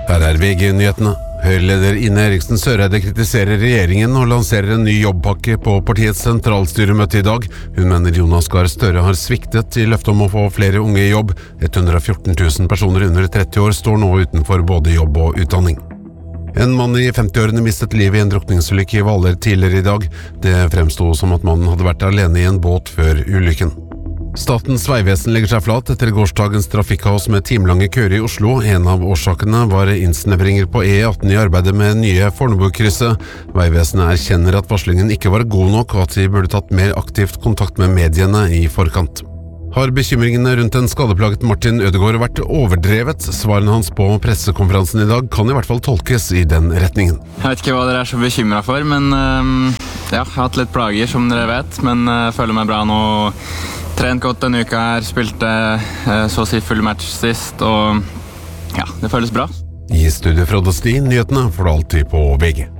Her VG-nyhetene. Høyreleder Ine Eriksen Søreide kritiserer regjeringen og lanserer en ny jobbpakke på partiets sentralstyremøte i dag. Hun mener Jonas Gahr Støre har sviktet i løftet om å få flere unge i jobb. 114 000 personer under 30 år står nå utenfor både jobb og utdanning. En mann i 50-årene mistet livet i en drukningsulykke i Hvaler tidligere i dag. Det fremstod som at mannen hadde vært alene i en båt før ulykken. Statens Vegvesen legger seg flat etter gårsdagens trafikkkaos med timelange køer i Oslo. En av årsakene var innsnevringer på E18 i arbeidet med nye Fornebukrysset. Vegvesenet erkjenner at varslingen ikke var god nok, og at de burde tatt mer aktivt kontakt med mediene i forkant. Har bekymringene rundt den skadeplaget Martin Ødegaard vært overdrevet? Svarene hans på pressekonferansen i dag kan i hvert fall tolkes i den retningen. Jeg vet ikke hva dere så bekymret for, men jeg har hatt litt plager som dere vet, men føler meg bra nå. Trent godt denne uka her, spilte så å si full match sist, og ja, det føles bra. I studio Frode Stien, nyhetene får du alltid på VG.